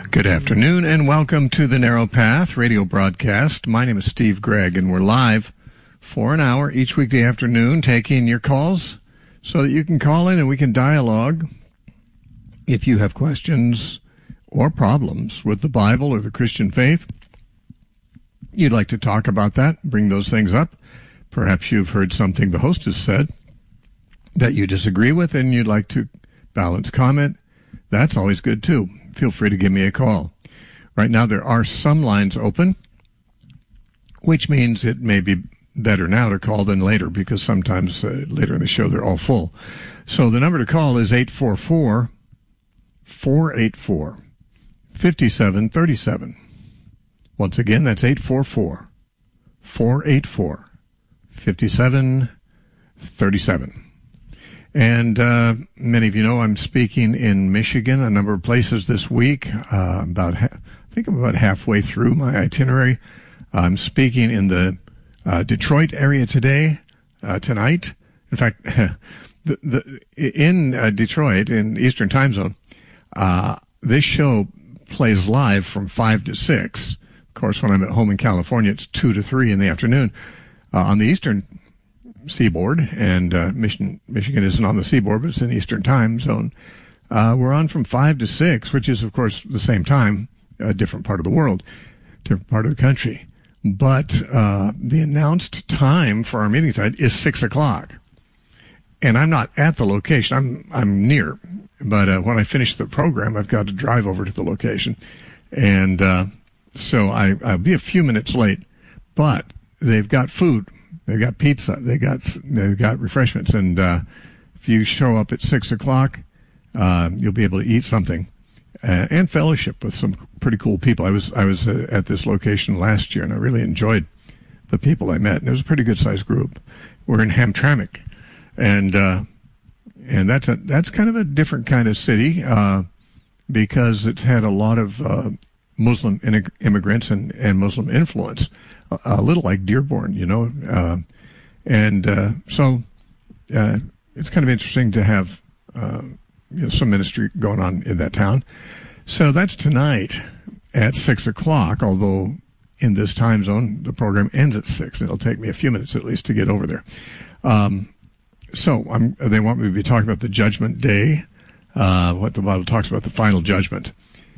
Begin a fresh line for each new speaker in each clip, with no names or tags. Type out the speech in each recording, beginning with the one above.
Good afternoon and welcome to the Narrow Path radio broadcast. My name is Steve Gregg and we're live for an hour each weekday afternoon taking your calls so that you can call in and we can dialogue. If you have questions or problems with the Bible or the Christian faith, you'd like to talk about that, bring those things up. Perhaps you've heard something the host has said that you disagree with and you'd like to balance comment. That's always good too. Feel free to give me a call. Right now there are some lines open, which means it may be better now to call than later because sometimes later in the show they're all full. So the number to call is 844-484-5737. Once again, that's 844-484-5737. And many of you know I'm speaking in Michigan, a number of places this week. I think I'm about halfway through my itinerary. I'm speaking in the Detroit area tonight. In fact, in Detroit, in Eastern Time Zone, this show plays live from 5 to 6. Of course, when I'm at home in California, it's 2 to 3 in the afternoon. On the Eastern Seaboard, and Michigan isn't on the seaboard, but it's in Eastern Time Zone. We're on from 5 to 6, which is, of course, the same time, a different part of the world, different part of the country. But the announced time for our meeting tonight is 6 o'clock. And I'm not at the location. I'm near. But when I finish the program, I've got to drive over to the location. And so I'll be a few minutes late. But they've got food. They've got pizza. They've got refreshments, and if you show up at 6 o'clock, you'll be able to eat something and fellowship with some pretty cool people. I was at this location last year, and I really enjoyed the people I met. And it was a pretty good sized group. We're in Hamtramck, and that's kind of a different kind of city because it's had a lot of Muslim immigrants and Muslim influence. A little like Dearborn, you know, so it's kind of interesting to have some ministry going on in that town. So that's tonight at 6 o'clock, although in this time zone, the program ends at 6. It'll take me a few minutes at least to get over there. So they want me to be talking about the Judgment Day, what the Bible talks about, the final judgment.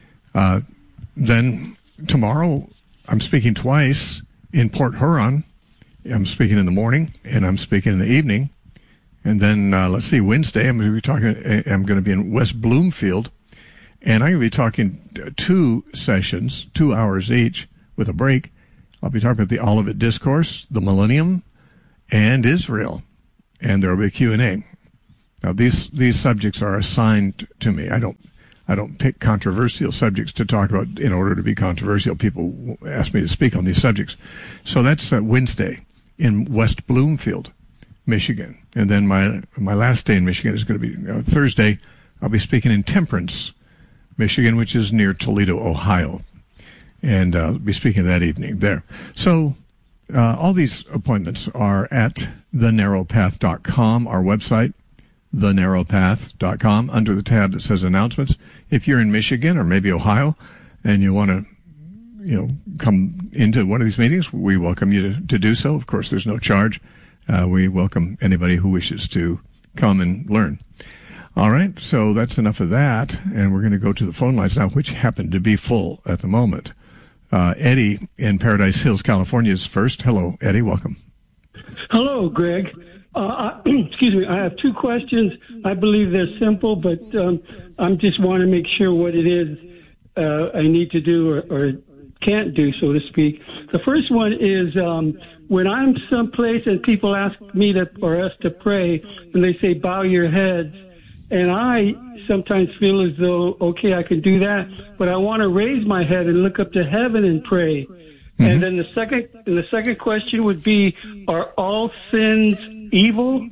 Then tomorrow, I'm speaking twice in Port Huron. I'm speaking in the morning, and I'm speaking in the evening. And then, Wednesday, I'm going to be in West Bloomfield, and I'm going to be talking 2 sessions, 2 hours each, with a break. I'll be talking about the Olivet Discourse, the Millennium, and Israel. And there will be a Q&A. Now, these subjects are assigned to me. I don't pick controversial subjects to talk about in order to be controversial. People ask me to speak on these subjects. So that's Wednesday in West Bloomfield, Michigan. And then my last day in Michigan is going to be Thursday. I'll be speaking in Temperance, Michigan, which is near Toledo, Ohio. And I'll be speaking that evening there. So all these appointments are at thenarrowpath.com, our website, thenarrowpath.com, under the tab that says announcements. If you're in Michigan or maybe Ohio and you want to, come into one of these meetings, we welcome you to do so. Of course, there's no charge. We welcome anybody who wishes to come and learn. All right, so that's enough of that, and we're going to go to the phone lines now, which happen to be full at the moment. Eddie in Paradise Hills, California is first. Hello, Eddie. Welcome.
Hello, Greg. Excuse me. I have 2 questions. I believe they're simple, but I just want to make sure what it is I need to do or can't do, so to speak. The first one is when I'm someplace and people ask me or us to pray, and they say, bow your heads, and I sometimes feel as though, okay, I can do that, but I want to raise my head and look up to heaven and pray. Mm-hmm. And then the second question would be, are all sins evil?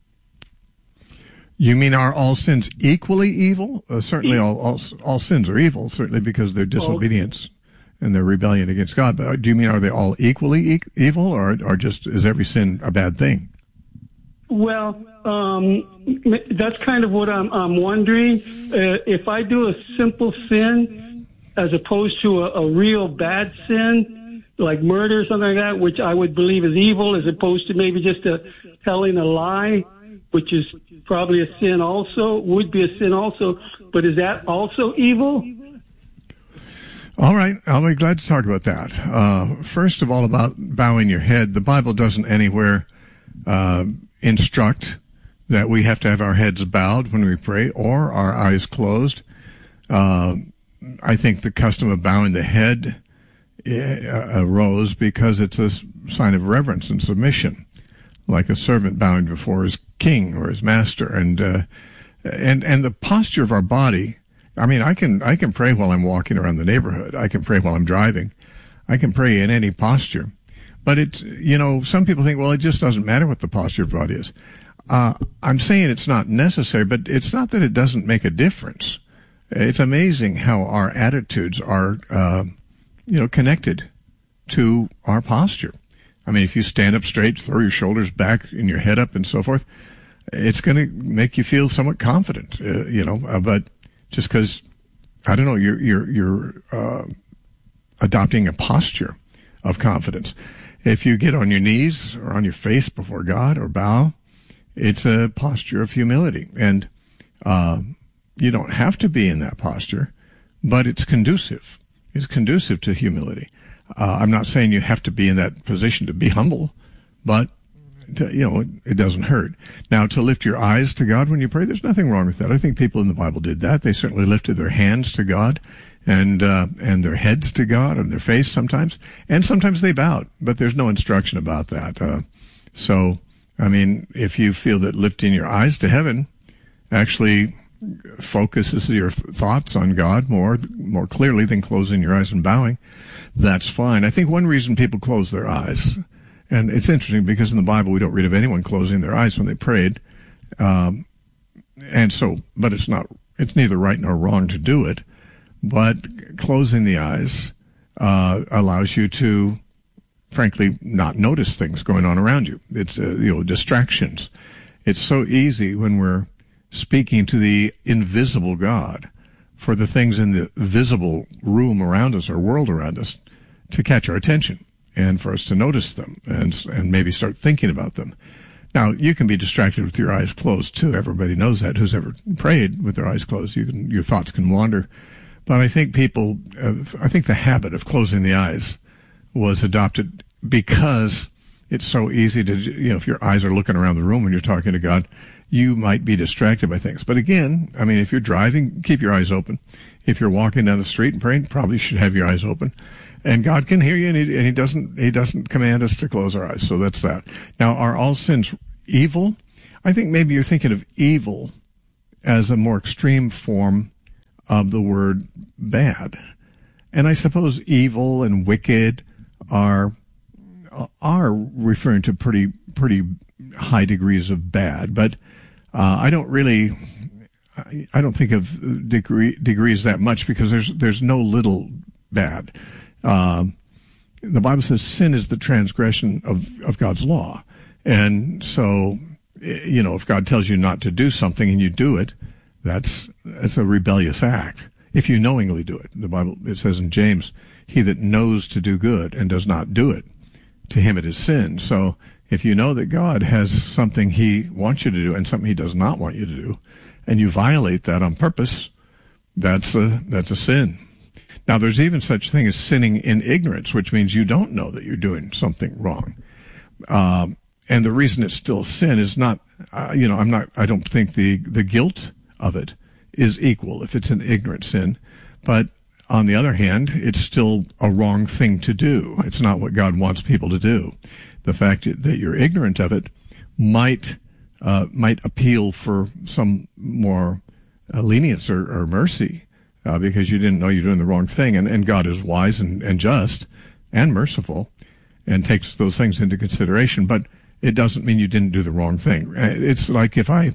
You mean, are all sins equally evil? Certainly all sins are evil, certainly because they're disobedience and their rebellion against God. But do you mean, are they all equally evil, or just is every sin a bad thing?
Well, that's kind of what I'm wondering. If I do a simple sin, as opposed to a real bad sin, like murder or something like that, which I would believe is evil, as opposed to maybe just telling a lie, which is probably a sin also, would be a sin also, but is that also evil?
All right, I'll be glad to talk about that. First of all, about bowing your head, the Bible doesn't anywhere instruct that we have to have our heads bowed when we pray or our eyes closed. I think the custom of bowing the head arose because it's a sign of reverence and submission, like a servant bowing before his king or his master. And the posture of our body, I mean, I can pray while I'm walking around the neighborhood. I can pray while I'm driving. I can pray in any posture. But it's, some people think, well, it just doesn't matter what the posture of your body is. I'm saying it's not necessary, but it's not that it doesn't make a difference. It's amazing how our attitudes are, connected to our posture. I mean, if you stand up straight, throw your shoulders back and your head up and so forth, it's going to make you feel somewhat confident, but just because, I don't know, you're adopting a posture of confidence. If you get on your knees or on your face before God or bow, it's a posture of humility. And you don't have to be in that posture, but it's conducive. It's conducive to humility. I'm not saying you have to be in that position to be humble, but it doesn't hurt. Now, to lift your eyes to God when you pray, there's nothing wrong with that. I think people in the Bible did that. They certainly lifted their hands to God and their heads to God and their face sometimes. And sometimes they bowed, but there's no instruction about that. So, I mean, if you feel that lifting your eyes to heaven actually focuses your thoughts on God more clearly than closing your eyes and bowing, that's fine. I think one reason people close their eyes, and it's interesting because in the Bible we don't read of anyone closing their eyes when they prayed, but it's neither right nor wrong to do it, but closing the eyes allows you to, frankly, not notice things going on around you. It's, distractions. It's so easy when we're speaking to the invisible God for the things in the visible room around us or world around us to catch our attention and for us to notice them and maybe start thinking about them. Now, you can be distracted with your eyes closed, too. Everybody knows that. Who's ever prayed with their eyes closed, your thoughts can wander. But I think the habit of closing the eyes was adopted because it's so easy to, if your eyes are looking around the room when you're talking to God, you might be distracted by things. But again, I mean, if you're driving, keep your eyes open. If you're walking down the street and praying, probably should have your eyes open. And God can hear you, and he doesn't command us to close our eyes. So that's that. Now, are all sins evil? I think maybe you're thinking of evil as a more extreme form of the word bad. And I suppose evil and wicked are referring to pretty high degrees of bad, but I don't think of degrees that much because there's no little bad. The Bible says sin is the transgression of God's law. And so, if God tells you not to do something and you do it, that's a rebellious act. If you knowingly do it. The Bible, it says in James, he that knows to do good and does not do it, to him it is sin. So if you know that God has something he wants you to do and something he does not want you to do, and you violate that on purpose, that's a sin. Now, there's even such a thing as sinning in ignorance, which means you don't know that you're doing something wrong. And the reason it's still sin is not, I don't think the guilt of it is equal if it's an ignorant sin. But on the other hand, it's still a wrong thing to do. It's not what God wants people to do. The fact that you're ignorant of it might appeal for some more lenience or mercy because you didn't know you're doing the wrong thing. And God is wise and just and merciful and takes those things into consideration. But it doesn't mean you didn't do the wrong thing. It's like if I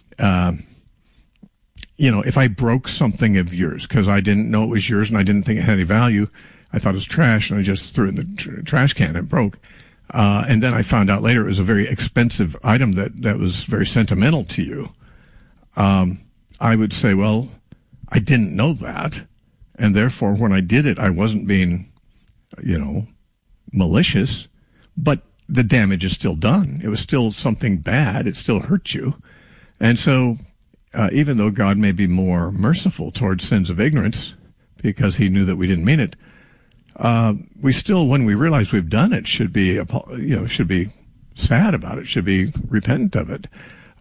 broke something of yours because I didn't know it was yours and I didn't think it had any value, I thought it was trash and I just threw it in the trash can and it broke. And then I found out later it was a very expensive item that was very sentimental to you. I would say, well, I didn't know that. And therefore, when I did it, I wasn't being, malicious, but the damage is still done. It was still something bad. It still hurt you. And so, even though God may be more merciful towards sins of ignorance, because he knew that we didn't mean it, we still, when we realize we've done it, should be sad about it, should be repentant of it.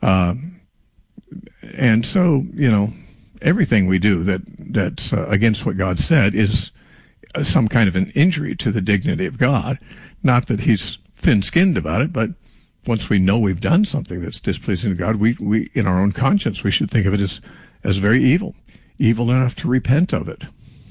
And so, everything we do that's against what God said is some kind of an injury to the dignity of God. Not that he's thin-skinned about it, but once we know we've done something that's displeasing to God, we in our own conscience, we should think of it as very evil enough to repent of it.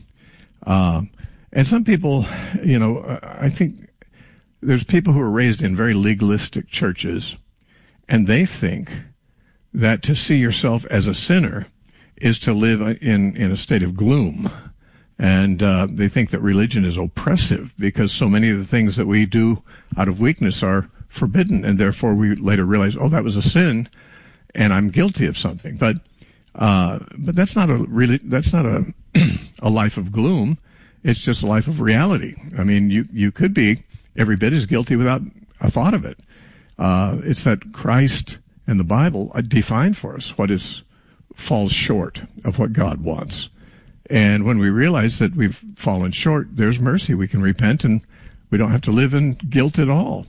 And some people, I think there's people who are raised in very legalistic churches, and they think that to see yourself as a sinner is to live in a state of gloom. And they think that religion is oppressive because so many of the things that we do out of weakness are forbidden, and therefore we later realize, oh, that was a sin, and I'm guilty of something. But that's not a life of gloom. It's just a life of reality. I mean, you could be every bit as guilty without a thought of it. It's that Christ and the Bible define for us what falls short of what God wants. And when we realize that we've fallen short, there's mercy. We can repent, and we don't have to live in guilt at all.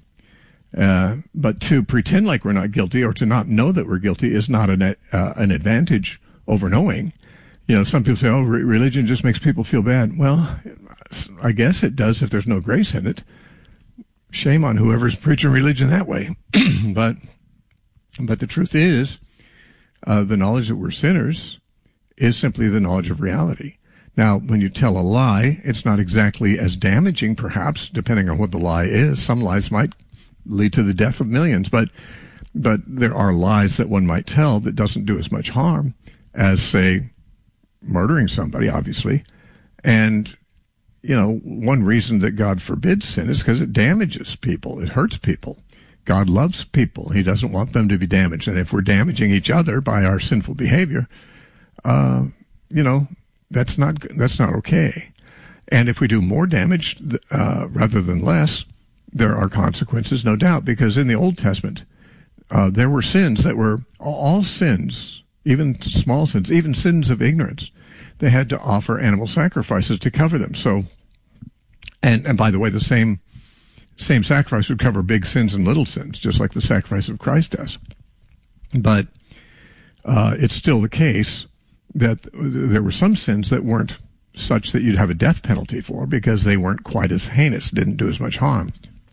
But to pretend like we're not guilty or to not know that we're guilty is not an advantage over knowing. Some people say, oh, religion just makes people feel bad. Well, I guess it does if there's no grace in it. Shame on whoever's preaching religion that way. But the truth is, the knowledge that we're sinners is simply the knowledge of reality. Now, when you tell a lie, it's not exactly as damaging, perhaps, depending on what the lie is. Some lies might lead to the death of millions, but there are lies that one might tell that doesn't do as much harm as, say, murdering somebody, obviously. And, one reason that God forbids sin is because it damages people. It hurts people. God loves people. He doesn't want them to be damaged. And if we're damaging each other by our sinful behavior, that's not okay. And if we do more damage rather than less, there are consequences, no doubt, because in the Old Testament, there were sins that were all sins, even small sins, even sins of ignorance. They had to offer animal sacrifices to cover them. So, and by the way, the same sacrifice would cover big sins and little sins, just like the sacrifice of Christ does. But it's still the case that there were some sins that weren't such that you'd have a death penalty for because they weren't quite as heinous, didn't do as much harm,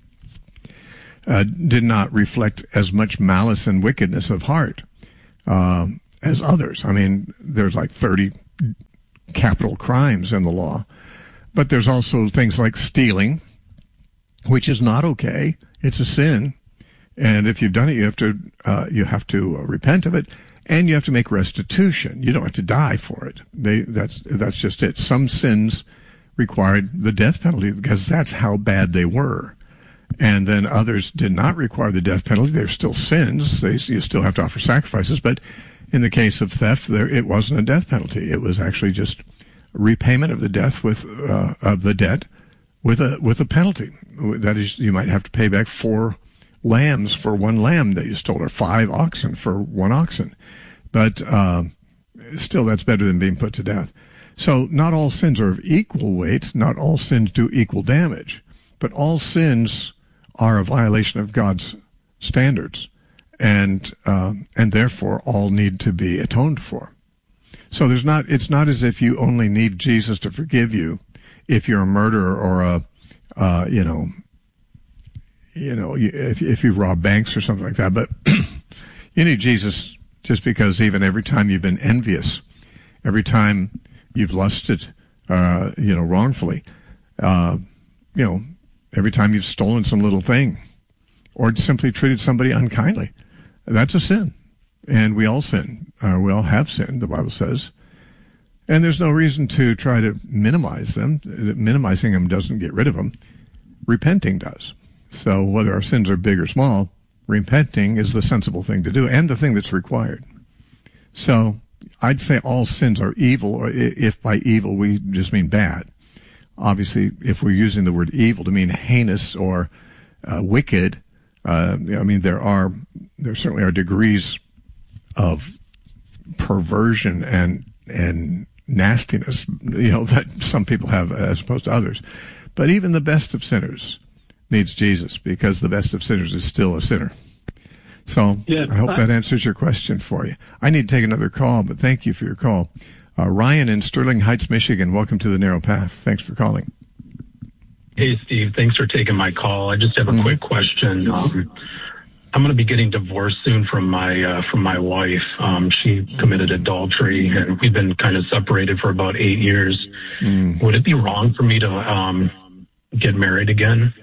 did not reflect as much malice and wickedness of heart as others. I mean, there's like 30 capital crimes in the law, but there's also things like stealing, which is not okay. It's a sin, and if you've done it, you have to repent of it. And you have to make restitution. You don't have to die for it. That's just it. Some sins required the death penalty because that's how bad they were. And then others did not require the death penalty. They're still sins. You still have to offer sacrifices. But in the case of theft, it wasn't a death penalty. It was actually just repayment of the debt with a penalty. That is, you might have to pay back 4 lambs for 1 lamb that you stole, or 5 oxen for 1 oxen. But still, that's better than being put to death. So not all sins are of equal weight. Not all sins do equal damage. But all sins are a violation of God's standards, and therefore all need to be atoned for. So it's not as if you only need Jesus to forgive you if you're a murderer or if you rob banks or something like that. But you need Jesus just because even every time you've been envious, every time you've lusted, wrongfully, every time you've stolen some little thing or simply treated somebody unkindly, that's a sin. And we all sin. We all have sinned, the Bible says. And there's no reason to try to minimize them. Minimizing them doesn't get rid of them. Repenting does. So whether our sins are big or small, repenting is the sensible thing to do and the thing that's required. So I'd say all sins are evil, or if by evil we just mean bad. Obviously, if we're using the word evil to mean heinous or wicked, I mean, there certainly are degrees of perversion and nastiness, that some people have as opposed to others. But even the best of sinners needs Jesus, because the best of sinners is still a sinner. So yeah, I hope that answers your question for you. I need to take another call, but thank you for your call. Ryan in Sterling Heights, Michigan, welcome to The Narrow Path. Thanks for calling.
Hey, Steve. Thanks for taking my call. I just have a quick question. I'm going to be getting divorced soon from my wife. She committed adultery, and we've been kind of separated for about 8 years. Would it be wrong for me to get married again?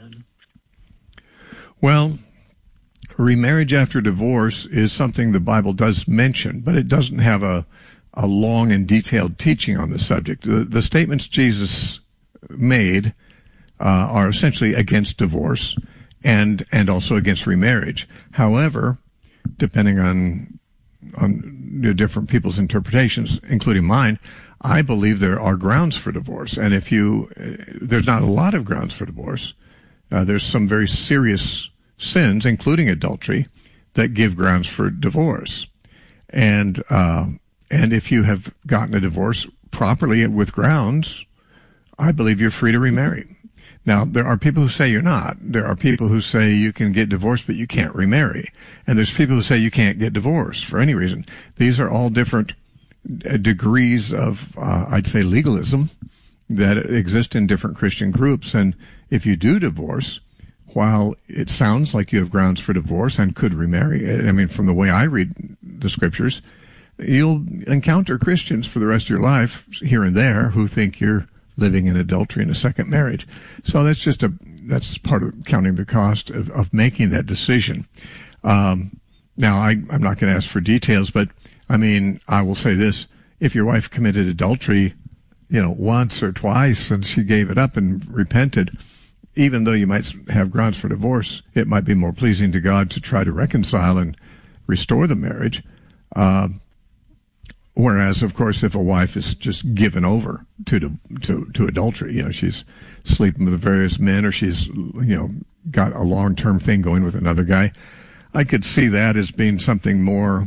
Well, remarriage after divorce is something the Bible does mention, but it doesn't have a long and detailed teaching on the subject. The statements Jesus made are essentially against divorce and also against remarriage. However, depending on different people's interpretations, including mine, I believe there are grounds for divorce. And there's not a lot of grounds for divorce. There's some very serious sins, including adultery, that give grounds for divorce. And if you have gotten a divorce properly with grounds, I believe you're free to remarry. Now, there are people who say you're not. There are people who say you can get divorced, but you can't remarry. And there's people who say you can't get divorced for any reason. These are all different degrees of, I'd say, legalism that exist in different Christian groups. And if you do divorce, while it sounds like you have grounds for divorce and could remarry, I mean, from the way I read the scriptures, you'll encounter Christians for the rest of your life here and there who think you're living in adultery in a second marriage. So that's part of counting the cost of making that decision. Now, I'm not going to ask for details, but I mean, I will say this: if your wife committed adultery, once or twice, and she gave it up and repented, even though you might have grounds for divorce, it might be more pleasing to God to try to reconcile and restore the marriage. Whereas, of course, if a wife is just given over to adultery, she's sleeping with various men, or she's, got a long-term thing going with another guy, I could see that as being something more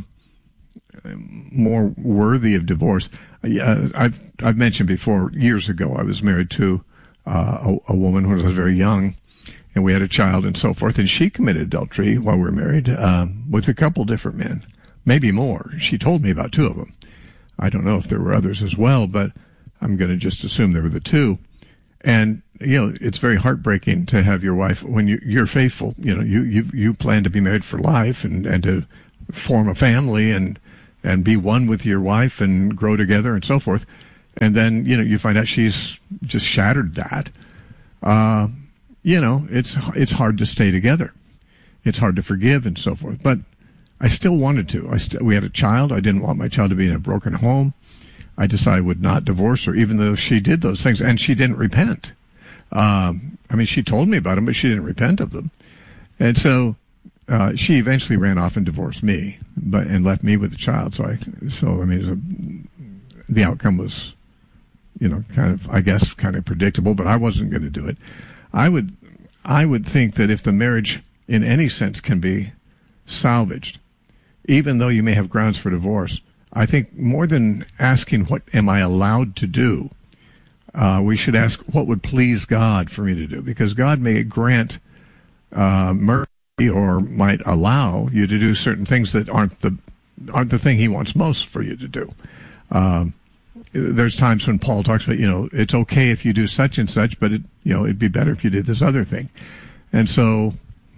worthy of divorce. I've mentioned before, years ago, I was married to a woman when I was very young, and we had a child and so forth, and she committed adultery while we were married with a couple different men, maybe more. She told me about two of them. I don't know if there were others as well, but I'm going to just assume there were the two. And, it's very heartbreaking to have your wife, when you're faithful, you plan to be married for life and to form a family and be one with your wife and grow together and so forth. And then, you find out she's just shattered that. It's hard to stay together. It's hard to forgive and so forth. But I still wanted to. We had a child. I didn't want my child to be in a broken home. I decided I would not divorce her, even though she did those things, and she didn't repent. She told me about them, but she didn't repent of them. And so she eventually ran off and divorced me, and left me with the child. The outcome was, kind of predictable, but I wasn't going to do it. I would think that if the marriage, in any sense, can be salvaged, even though you may have grounds for divorce, I think more than asking what am I allowed to do, we should ask what would please God for me to do, because God may grant mercy or might allow you to do certain things that aren't the thing He wants most for you to do. There's times when Paul talks about, it's okay if you do such and such, but it'd be better if you did this other thing. And so,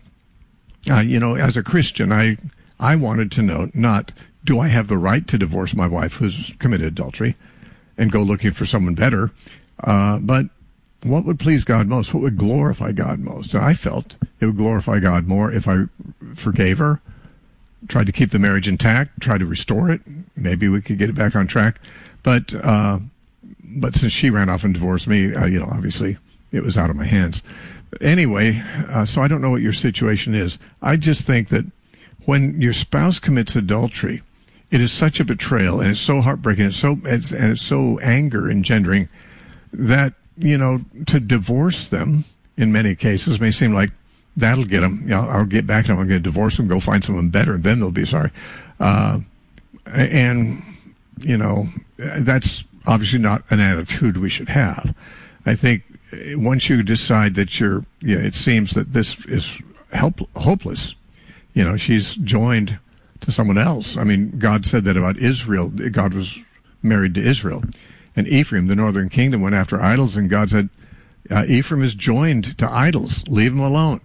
as a Christian, I wanted to know, not do I have the right to divorce my wife who's committed adultery and go looking for someone better, but what would please God most? What would glorify God most? And I felt it would glorify God more if I forgave her, tried to keep the marriage intact, tried to restore it. Maybe we could get it back on track. But since she ran off and divorced me, obviously it was out of my hands. But anyway, so I don't know what your situation is. I just think that when your spouse commits adultery, it is such a betrayal, and it's so heartbreaking, it's so anger engendering that, to divorce them in many cases may seem like that'll get them. I'll get back to them. I'm going to divorce them, go find someone better, and then they'll be sorry. That's obviously not an attitude we should have. I think once you decide that it seems that this is hopeless. She's joined to someone else. I mean, God said that about Israel. God was married to Israel. And Ephraim, the northern kingdom, went after idols, and God said, Ephraim is joined to idols. Leave him alone.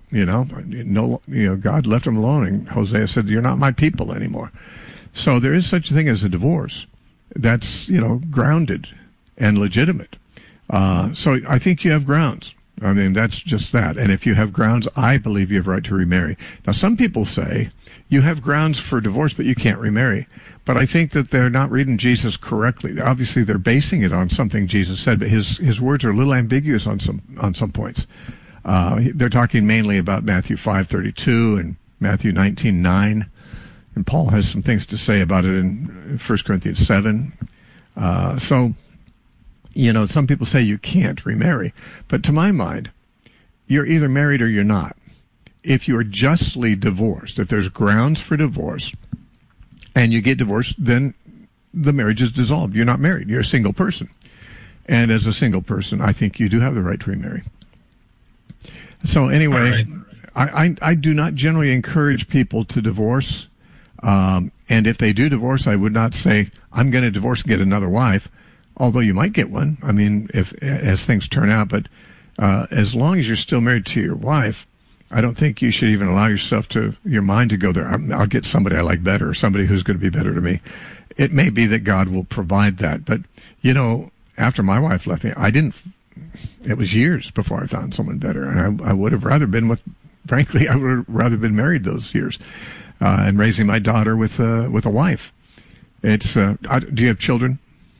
God left him alone, and Hosea said, you're not my people anymore. So there is such a thing as a divorce that's, grounded and legitimate. So I think you have grounds. I mean, that's just that. And if you have grounds, I believe you have a right to remarry. Now, some people say you have grounds for divorce, but you can't remarry. But I think that they're not reading Jesus correctly. Obviously, they're basing it on something Jesus said, but his words are a little ambiguous on some points. They're talking mainly about Matthew 5:32 and Matthew 19:9, and Paul has some things to say about it in 1 Corinthians 7. Some people say you can't remarry, but to my mind, you're either married or you're not. If you are justly divorced, if there's grounds for divorce, and you get divorced, then the marriage is dissolved. You're not married. You're a single person. And as a single person, I think you do have the right to remarry. So anyway, right. I do not generally encourage people to divorce. And if they do divorce, I would not say, I'm going to divorce and get another wife, although you might get one, as things turn out. But as long as you're still married to your wife, I don't think you should even allow your mind to go there. I'll get somebody I like better, or somebody who's going to be better to me. It may be that God will provide that. But, after my wife left me, it was years before I found someone better. And I would have rather been frankly, I would have rather been married those years, and raising my daughter with a wife. Do you have children?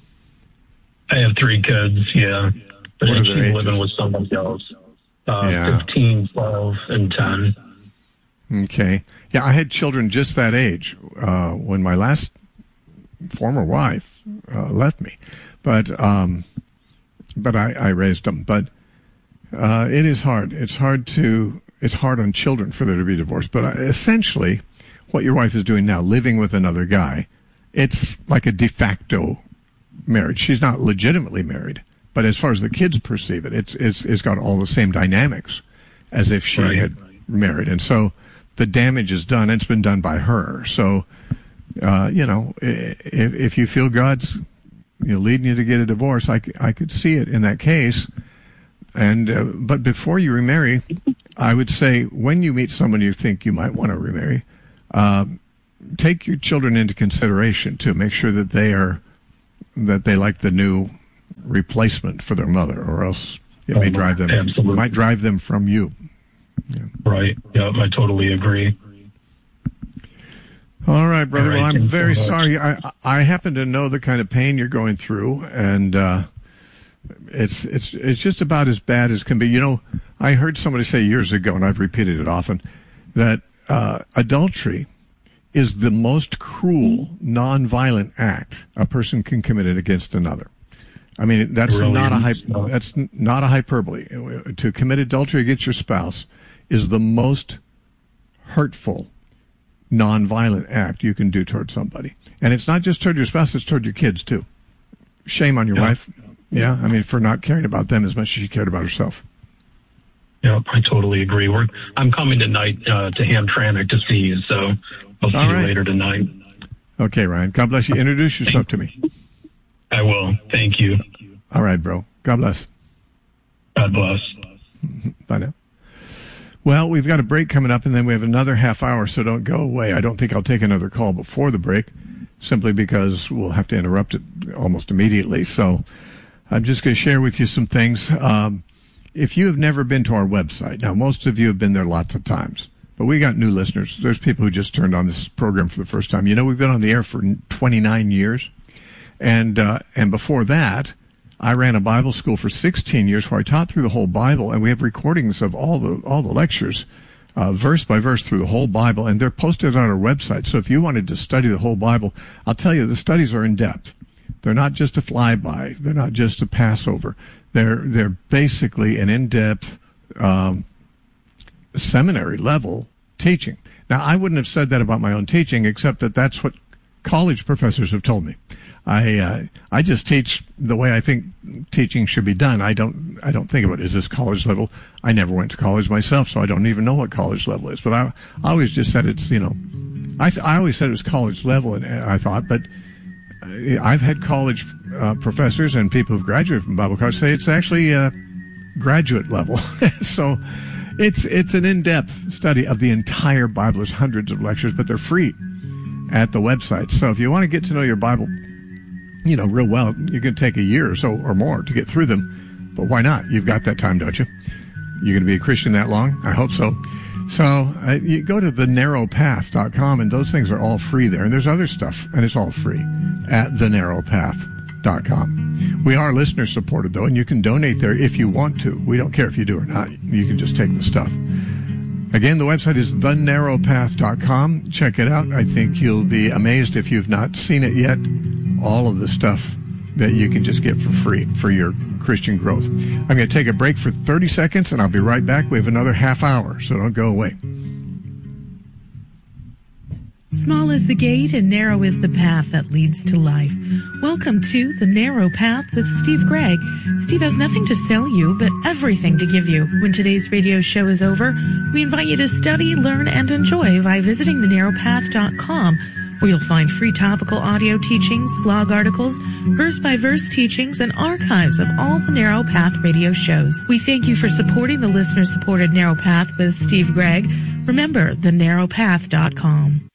I have 3 kids, yeah. But she's living with somebody else. 15, 12, and 10.
Okay. Yeah, I had children just that age when my last former wife left me. But I raised them. But it is hard. It's hard on children for there to be divorced. But essentially, what your wife is doing now, living with another guy, it's like a de facto marriage. She's not legitimately married. But as far as the kids perceive it, it's got all the same dynamics as if she had married. And so the damage is done. It's been done by her. So, if you feel God's leading you to get a divorce, I could see it in that case. And but before you remarry, I would say when you meet someone you think you might want to remarry, take your children into consideration too. Make sure that they like the new replacement for their mother, or else it might drive them from you. Yeah.
Right. Yeah, I totally agree.
All right, brother. Well, I'm very sorry. I happen to know the kind of pain you're going through, and it's just about as bad as can be. I heard somebody say years ago, and I've repeated it often, that adultery is the most cruel, non-violent act a person can commit against another. I mean, that's not a hyperbole. To commit adultery against your spouse is the most hurtful, non-violent act you can do toward somebody. And it's not just toward your spouse, it's toward your kids, too. Shame on your wife. Yeah, I mean, for not caring about them as much as she cared about herself.
Yeah, I totally agree. I'm coming tonight to Hamtramck to see you, so I'll see you later tonight.
Okay, Ryan. God bless you. Introduce yourself to me.
I will. Thank you.
All right, bro. God bless.
God bless.
Bye now. Well, we've got a break coming up, and then we have another half hour, so don't go away. I don't think I'll take another call before the break, simply because we'll have to interrupt it almost immediately. So I'm just going to share with you some things. If you have never been to our website, now most of you have been there lots of times, but we got new listeners. There's people who just turned on this program for the first time. We've been on the air for 29 years. And before that, I ran a Bible school for 16 years where I taught through the whole Bible, and we have recordings of all the lectures verse by verse through the whole Bible, and they're posted on our website. So if you wanted to study the whole Bible, I'll tell you, the studies are in depth. They're not just a flyby. They're not just a passover. They're basically an in-depth seminary level teaching. Now, I wouldn't have said that about my own teaching, except that that's what college professors have told me. I just teach the way I think teaching should be done. I don't think about, is this college level? I never went to college myself, so I don't even know what college level is. But I always just said it's, I always said it was college level, and I thought, but I've had college professors and people who've graduated from Bible college say it's actually graduate level. So it's an in-depth study of the entire Bible. There's hundreds of lectures, but they're free at the website. So if you want to get to know your Bible, real well, you can take a year or so or more to get through them. But why not? You've got that time, don't you? You're going to be a Christian that long? I hope so. So you go to thenarrowpath.com, and those things are all free there. And there's other stuff, and it's all free at thenarrowpath.com. We are listener supported, though, and you can donate there if you want to. We don't care if you do or not. You can just take the stuff. Again, the website is thenarrowpath.com. Check it out. I think you'll be amazed if you've not seen it yet. All of the stuff that you can just get for free for your Christian growth. I'm going to take a break for 30 seconds, and I'll be right back. We have another half hour, so don't go away.
Small is the gate and narrow is the path that leads to life. Welcome to The Narrow Path with Steve Gregg. Steve has nothing to sell you, but everything to give you. When today's radio show is over, we invite you to study, learn, and enjoy by visiting thenarrowpath.com, where you'll find free topical audio teachings, blog articles, verse-by-verse teachings, and archives of all the Narrow Path radio shows. We thank you for supporting the listener-supported Narrow Path with Steve Gregg. Remember, thenarrowpath.com.